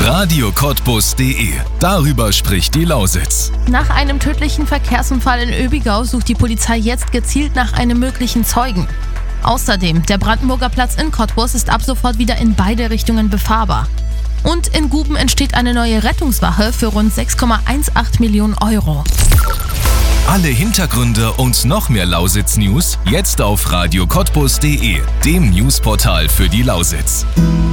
radiocottbus.de. Darüber spricht die Lausitz. Nach einem tödlichen Verkehrsunfall in Öbigau sucht die Polizei jetzt gezielt nach einem möglichen Zeugen. Außerdem, der Brandenburger Platz in Cottbus ist ab sofort wieder in beide Richtungen befahrbar. Und in Guben entsteht eine neue Rettungswache für rund 6,18 Millionen Euro. Alle Hintergründe und noch mehr Lausitz-News jetzt auf radiocottbus.de, dem Newsportal für die Lausitz.